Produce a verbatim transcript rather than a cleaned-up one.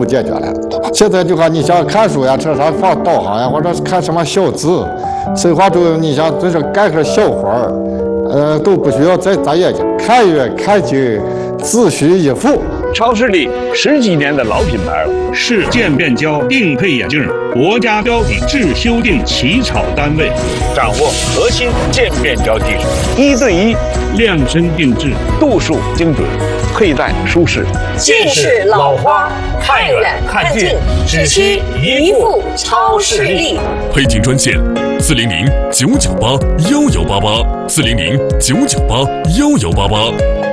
部解决了。现在就看你想看书呀，车上放导航呀，或者是看什么小字，生活中你想就是干个小活儿，呃，都不需要再眨眼睛，看远看近，自须一副。 超视力十几年的老品牌了， 市渐变焦定配眼镜，国家标准制修订起草单位， 掌握核心渐变焦技术，一对一量身定制， 度数精准，佩戴舒适。 近视老花，看远看近，只需一副超视力。 配镜专线：四零零九九八幺幺八八，四零零九九八幺幺八八。